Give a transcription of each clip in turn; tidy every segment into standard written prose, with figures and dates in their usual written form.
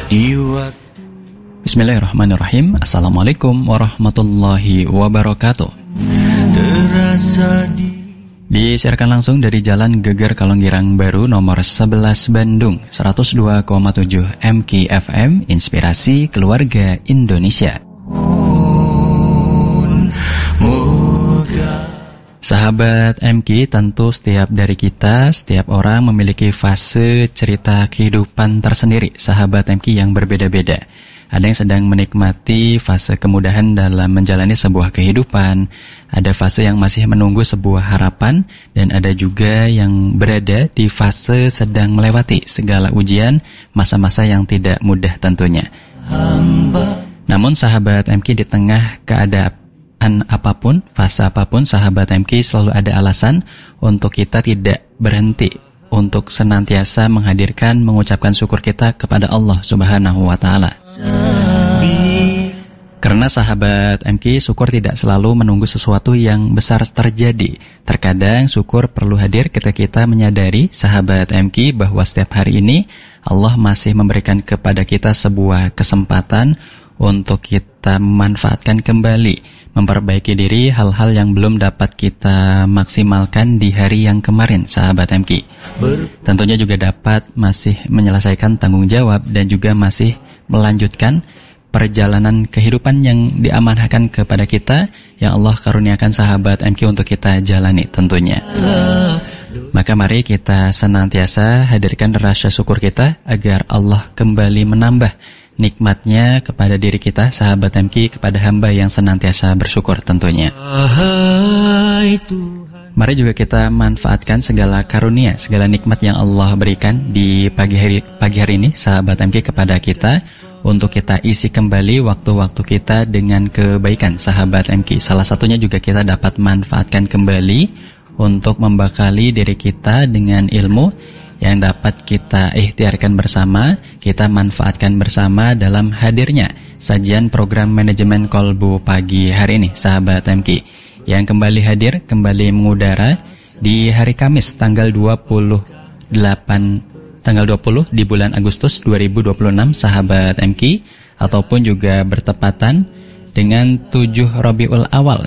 Bismillahirrahmanirrahim. Assalamualaikum warahmatullahi wabarakatuh. Disiarkan langsung dari Jalan Geger Kalonggirang Baru nomor 11 Bandung, 102,7 MKFM, Inspirasi Keluarga Indonesia. Sahabat MK, tentu setiap dari kita, setiap orang memiliki fase cerita kehidupan tersendiri, sahabat MK, yang berbeda-beda. Ada yang sedang menikmati fase kemudahan dalam menjalani sebuah kehidupan, ada fase yang masih menunggu sebuah harapan, dan ada juga yang berada di fase sedang melewati segala ujian, masa-masa yang tidak mudah tentunya. Namun sahabat MK, di tengah keadaan apapun, fase apapun, sahabat MK, selalu ada alasan untuk kita tidak berhenti, untuk senantiasa menghadirkan, mengucapkan syukur kita kepada Allah Subhanahu wa Ta'ala. Karena sahabat MK, syukur tidak selalu menunggu sesuatu yang besar terjadi. Terkadang syukur perlu hadir ketika kita menyadari, sahabat MK, bahwa setiap hari ini Allah masih memberikan kepada kita sebuah kesempatan untuk kita memanfaatkan kembali, memperbaiki diri hal-hal yang belum dapat kita maksimalkan di hari yang kemarin, sahabat MK. Tentunya juga dapat masih menyelesaikan tanggung jawab dan juga masih melanjutkan perjalanan kehidupan yang diamanahkan kepada kita, yang Allah karuniakan sahabat MK untuk kita jalani tentunya. Maka mari kita senantiasa hadirkan rasa syukur kita agar Allah kembali menambah nikmatnya kepada diri kita, sahabat MK, kepada hamba yang senantiasa bersyukur tentunya. Mari juga kita manfaatkan segala karunia, segala nikmat yang Allah berikan di pagi hari ini, sahabat MK, kepada kita, untuk kita isi kembali waktu-waktu kita dengan kebaikan, sahabat MK. Salah satunya juga kita dapat manfaatkan kembali untuk membekali diri kita dengan ilmu yang dapat kita ikhtiarkan bersama, kita manfaatkan bersama dalam hadirnya sajian program manajemen kolbu pagi hari ini, sahabat MK, yang kembali hadir, kembali mengudara di hari Kamis tanggal 20 di bulan Agustus 2026, sahabat MK, ataupun juga bertepatan dengan 7 Rabiul Awal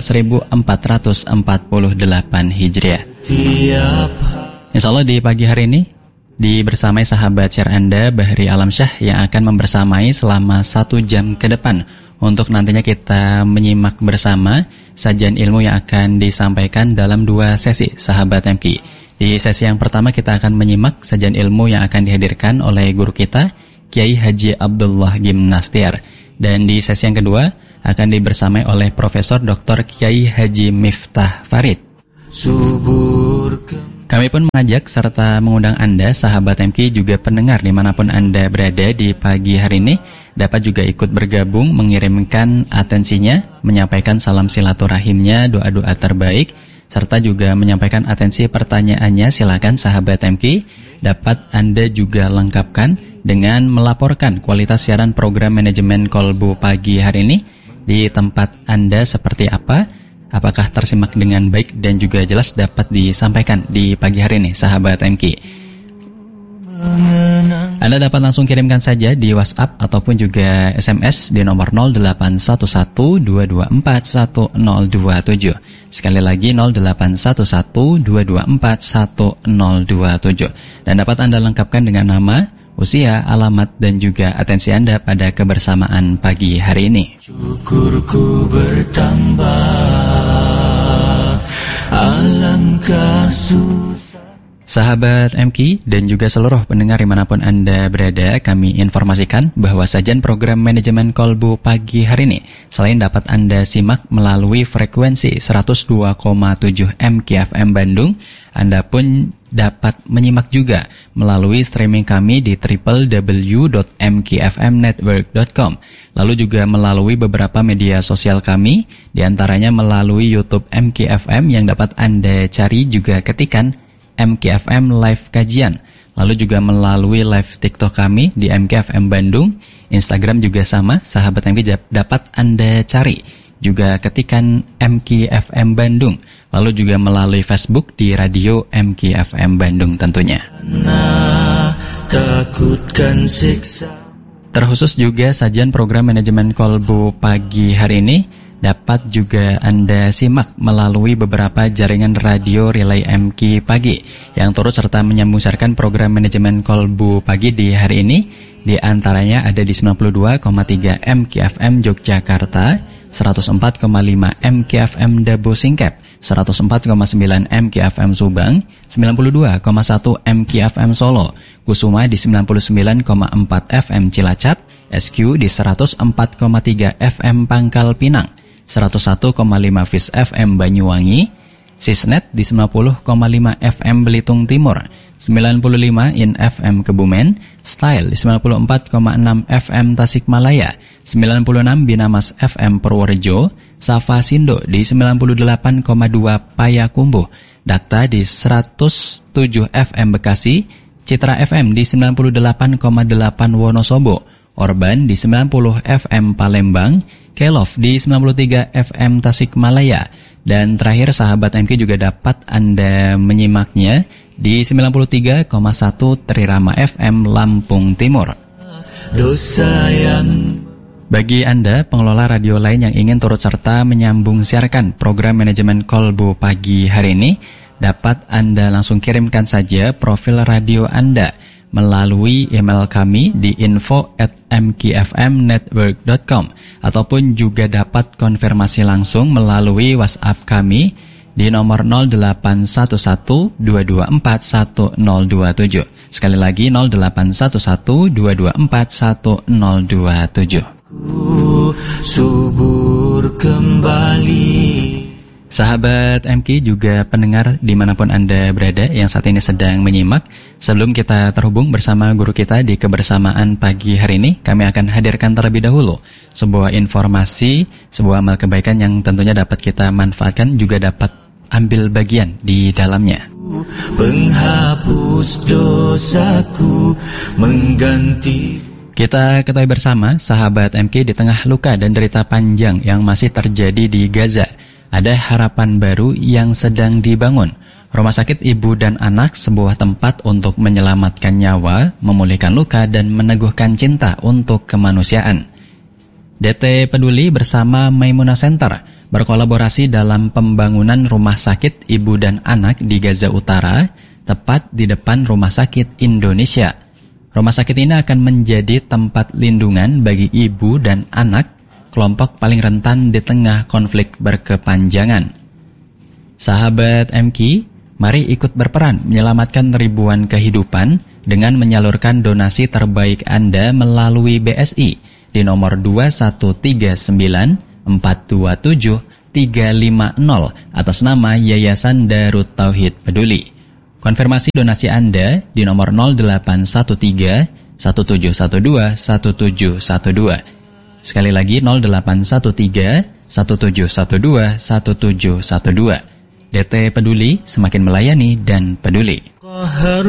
1448 Hijriah. Insyaallah di pagi hari ini dibersamai sahabat share Anda, Bahri Alamsyah, yang akan membersamai selama 1 jam ke depan untuk nantinya kita menyimak bersama sajian ilmu yang akan disampaikan dalam 2 sesi, sahabat MK. Di sesi yang pertama kita akan menyimak sajian ilmu yang akan dihadirkan oleh guru kita, Kiai Haji Abdullah Gimnastiar. Dan di sesi yang kedua akan dibersamai oleh Profesor Dr. Kiai Haji Miftah Farid. Kami pun mengajak serta mengundang Anda, sahabat MK, juga pendengar dimanapun Anda berada di pagi hari ini, dapat juga ikut bergabung, mengirimkan atensinya, menyampaikan salam silaturahimnya, doa-doa terbaik, serta juga menyampaikan atensi pertanyaannya. Silakan sahabat MK, dapat Anda juga lengkapkan dengan melaporkan kualitas siaran program manajemen kolbu pagi hari ini di tempat Anda seperti apa, apakah tersimak dengan baik dan juga jelas, dapat disampaikan di pagi hari ini, sahabat MK. Anda dapat langsung kirimkan saja di WhatsApp ataupun juga SMS di nomor 0811-224-1027. Sekali lagi 0811-224-1027. Dan dapat Anda lengkapkan dengan nama, usia, alamat, dan juga atensi Anda pada kebersamaan pagi hari ini. Syukurku bertambah, alangkah susah. Sahabat MK dan juga seluruh pendengar dimanapun Anda berada, kami informasikan bahwa sajian program manajemen kolbu pagi hari ini selain dapat Anda simak melalui frekuensi 102,7 MKFM Bandung, Anda pun dapat menyimak juga melalui streaming kami di www.mkfmnetwork.com. Lalu juga melalui beberapa media sosial kami, diantaranya melalui YouTube MKFM yang dapat Anda cari juga ketikan MKFM Live Kajian. Lalu juga melalui live TikTok kami di MKFM Bandung. Instagram juga sama, sahabat MK dapat Anda cari juga ketikan MKFM Bandung. Lalu juga melalui Facebook di Radio MKFM Bandung tentunya. Takutkan siksa. Terkhusus juga sajian program manajemen kolbu pagi hari ini dapat juga Anda simak melalui beberapa jaringan radio Relay MQ Pagi yang turut serta menyambung siarkan program manajemen kolbu pagi di hari ini. Di antaranya ada di 92,3 MKFM Yogyakarta, 104,5 MKFM Dabo Singkep, 104,9 MKFM Subang, 92,1 MKFM Solo, Kusuma di 99,4 FM Cilacap, SQ di 104,3 FM Pangkal Pinang, 101,5 Fis FM Banyuwangi, Sisnet di 90,5 FM Belitung Timur, 95 In FM Kebumen, Style di 94,6 FM Tasikmalaya, 96 Binamas FM Purworejo, Safa Sindo di 98,2 Payakumbuh, Dakta di 107 FM Bekasi, Citra FM di 98,8 Wonosobo, Orban di 90 FM Palembang, Kelov di 93 FM Tasikmalaya, dan terakhir sahabat MQ juga dapat Anda menyimaknya di 93,1 Trirama FM Lampung Timur. Bagi Anda pengelola radio lain yang ingin turut serta menyambung siarkan program manajemen kolbu pagi hari ini, dapat Anda langsung kirimkan saja profil radio Anda melalui email kami di info@mkfmnetwork.com ataupun juga dapat konfirmasi langsung melalui WhatsApp kami di nomor 0811-224-1027. Sekali lagi 0811-224-1027. Subur kembali. Sahabat MQ juga pendengar dimanapun Anda berada yang saat ini sedang menyimak, sebelum kita terhubung bersama guru kita di kebersamaan pagi hari ini, kami akan hadirkan terlebih dahulu sebuah informasi, sebuah amal kebaikan yang tentunya dapat kita manfaatkan, juga dapat ambil bagian di dalamnya. Penghapus dosaku mengganti. Kita ketahui bersama, sahabat MQ, di tengah luka dan derita panjang yang masih terjadi di Gaza, ada harapan baru yang sedang dibangun. Rumah Sakit Ibu dan Anak, sebuah tempat untuk menyelamatkan nyawa, memulihkan luka, dan meneguhkan cinta untuk kemanusiaan. DT Peduli bersama Maimunah Center berkolaborasi dalam pembangunan Rumah Sakit Ibu dan Anak di Gaza Utara, tepat di depan Rumah Sakit Indonesia. Rumah sakit ini akan menjadi tempat lindungan bagi ibu dan anak, kelompok paling rentan di tengah konflik berkepanjangan. Sahabat MQ, mari ikut berperan menyelamatkan ribuan kehidupan dengan menyalurkan donasi terbaik Anda melalui BSI di nomor 2139-427-350 atas nama Yayasan Darut Tauhid Peduli. Konfirmasi donasi Anda di nomor 0813-1712-1712. Sekali lagi 0813-1712-1712. DT Peduli, semakin melayani dan peduli.